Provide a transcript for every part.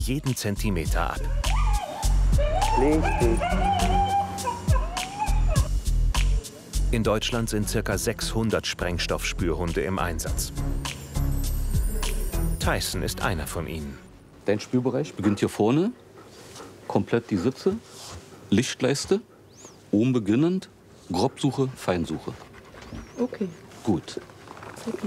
jeden Zentimeter ab. In Deutschland sind ca. 600 Sprengstoffspürhunde im Einsatz. Tyson ist einer von ihnen. Dein Spürbereich beginnt hier vorne, komplett die Sitze, Lichtleiste, oben beginnend, Grobsuche, Feinsuche. Okay. Gut. Okay.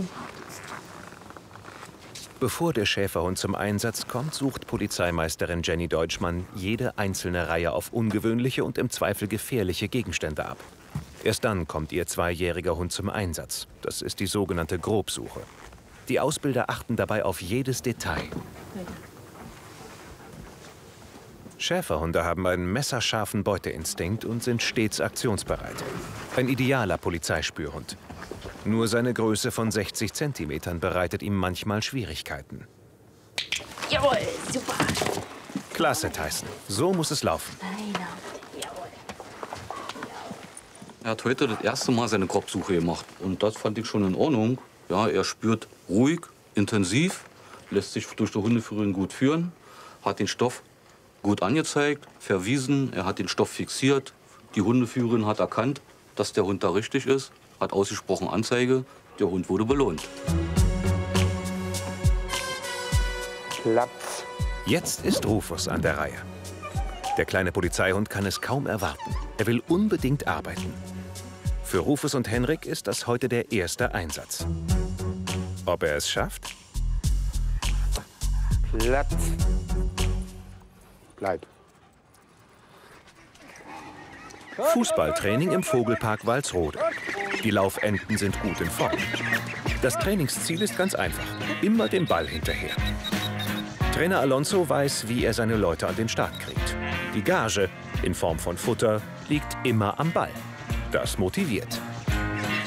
Bevor der Schäferhund zum Einsatz kommt, sucht Polizeimeisterin Jenny Deutschmann jede einzelne Reihe auf ungewöhnliche und im Zweifel gefährliche Gegenstände ab. Erst dann kommt ihr 2-jähriger Hund zum Einsatz. Das ist die sogenannte Grobsuche. Die Ausbilder achten dabei auf jedes Detail. Schäferhunde haben einen messerscharfen Beuteinstinkt und sind stets aktionsbereit. Ein idealer Polizeispürhund. Nur seine Größe von 60 Zentimetern bereitet ihm manchmal Schwierigkeiten. Jawohl, super. Klasse, Tyson. So muss es laufen. Er hat heute das erste Mal seine Grobsuche gemacht. Und das fand ich schon in Ordnung. Ja, er spürt ruhig, intensiv, lässt sich durch die Hundeführerin gut führen, hat den Stoff gut angezeigt, verwiesen, er hat den Stoff fixiert. Die Hundeführerin hat erkannt, dass der Hund da richtig ist, hat ausgesprochen Anzeige, der Hund wurde belohnt. Klappt's. Jetzt ist Rufus an der Reihe. Der kleine Polizeihund kann es kaum erwarten. Er will unbedingt arbeiten. Für Rufus und Henrik ist das heute der erste Einsatz. Ob er es schafft? Platz. Bleib. Fußballtraining im Vogelpark Walsrode. Die Laufenten sind gut in Form. Das Trainingsziel ist ganz einfach. Immer den Ball hinterher. Trainer Alonso weiß, wie er seine Leute an den Start kriegt. Die Gage in Form von Futter liegt immer am Ball. Das motiviert.